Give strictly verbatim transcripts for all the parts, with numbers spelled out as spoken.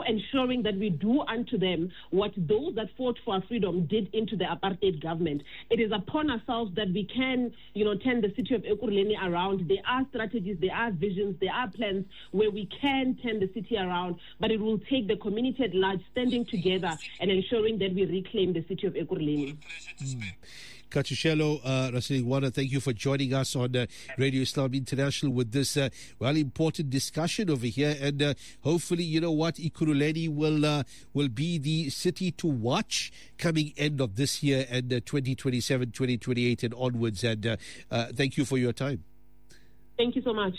ensuring that we do unto them what those that fought for our freedom did into the apartheid government. It is upon ourselves that we can, you know, turn the city of Ekurhuleni around. There are strategies, there are visions, there are plans where we can turn the city around, but it will take the community at large standing together and ensuring that we reclaim the city of Ekurhuleni. Mm. Katushello uh, Rasilingwana, thank you for joining us on uh, Radio Islam International with this uh, well important discussion over here, and uh, hopefully, you know what, Ekurhuleni will uh, will be the city to watch coming end of this year and uh, twenty twenty-seven, twenty twenty-eight and onwards. And uh, uh, thank you for your time. Thank you so much.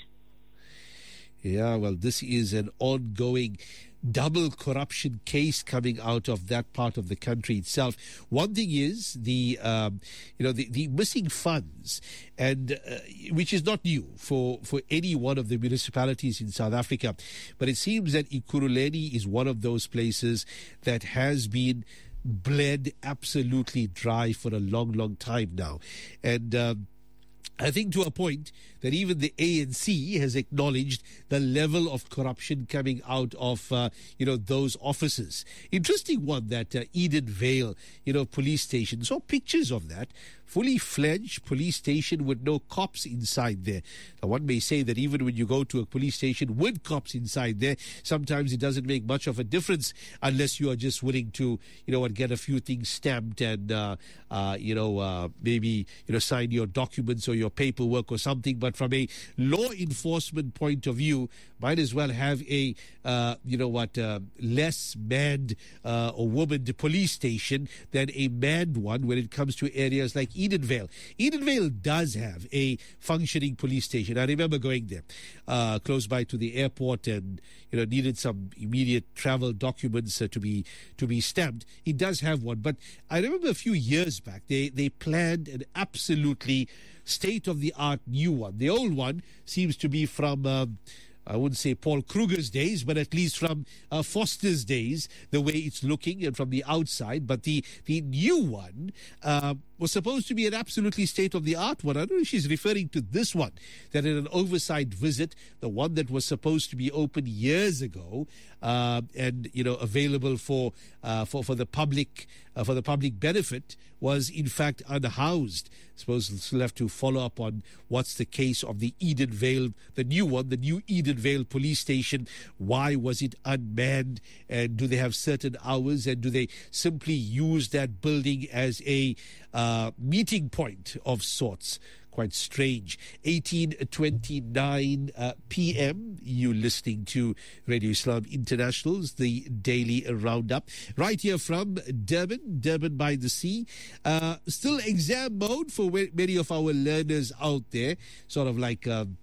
Yeah, well, this is an ongoing double corruption case coming out of that part of the country itself. One thing is the, um, you know, the, the missing funds, and uh, which is not new for, for any one of the municipalities in South Africa. But it seems that Ekurhuleni is one of those places that has been bled absolutely dry for a long, long time now. And um, I think to a point that even the A N C has acknowledged the level of corruption coming out of, uh, you know, those offices. Interesting one, that uh, Edenvale, you know, police station. Saw pictures of that. Fully fledged police station with no cops inside there. Now, one may say that even when you go to a police station with cops inside there, sometimes it doesn't make much of a difference unless you are just willing to, you know, get a few things stamped and, uh, uh, you know, uh, maybe, you know, sign your documents or your paperwork or something. But from a law enforcement point of view, might as well have a, uh, you know what, uh, less manned uh, or womaned police station than a manned one when it comes to areas like Edenvale. Edenvale does have a functioning police station. I remember going there, uh, close by to the airport, and you know needed some immediate travel documents uh, to be to be stamped. It does have one, but I remember a few years back they they planned an absolutely state-of-the-art new one. The old one seems to be from. Um, I wouldn't say Paul Kruger's days, but at least from uh, Foster's days, the way it's looking and from the outside. But the, the new one uh, was supposed to be an absolutely state-of-the-art one. I don't know if she's referring to this one, that in an oversight visit, the one that was supposed to be open years ago uh, and, you know, available for, uh, for, for the public, uh, for the public benefit, was in fact unhoused. I suppose we'll still have to follow up on what's the case of the Edenvale, the new one, the new Edenvale police station. Why was it unmanned? And do they have certain hours? And do they simply use that building as a uh, meeting point of sorts? Quite strange. eighteen twenty-nine uh, p m You listening to Radio Islam International's The Daily Roundup, right here from Durban, Durban by the Sea. Uh, still exam mode for many of our learners out there, sort of like um,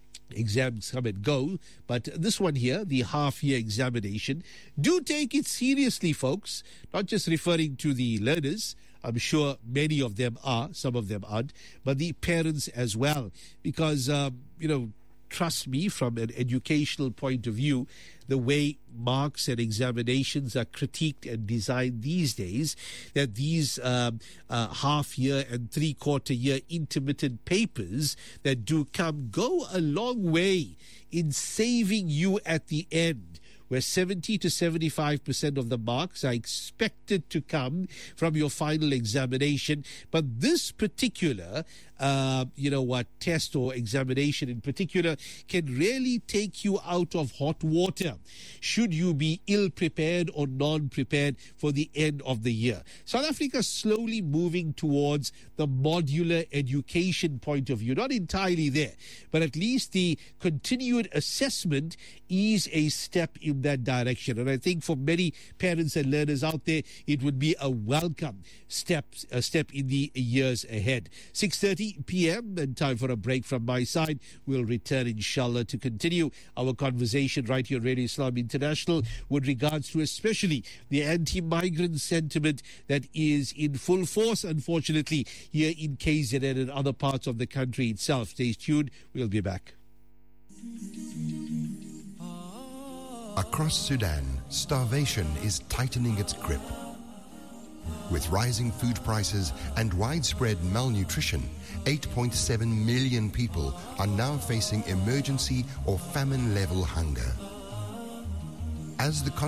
exams come and go. But this one here, the half-year examination, do take it seriously, folks. Not just referring to the learners. I'm sure many of them are, some of them aren't, but the parents as well. Because, um, you know, trust me, from an educational point of view, the way marks and examinations are critiqued and designed these days, that these um, uh, half-year and three-quarter-year intermittent papers that do come go a long way in saving you at the end, where seventy to seventy-five percent of the marks are expected to come from your final examination. But this particular, uh, you know what, test or examination in particular can really take you out of hot water should you be ill-prepared or non-prepared for the end of the year. South Africa is slowly moving towards the modular education point of view. Not entirely there, but at least the continued assessment is a step in that direction. And I think for many parents and learners out there, it would be a welcome step, a step in the years ahead. six thirty p m and time for a break from my side. We'll return, inshallah, to continue our conversation right here on Radio Islam International with regards to especially the anti-migrant sentiment that is in full force, unfortunately, here in K Z N and other parts of the country itself. Stay tuned. We'll be back. Across Sudan, starvation is tightening its grip. With rising food prices and widespread malnutrition, eight point seven million people are now facing emergency or famine-level hunger. As the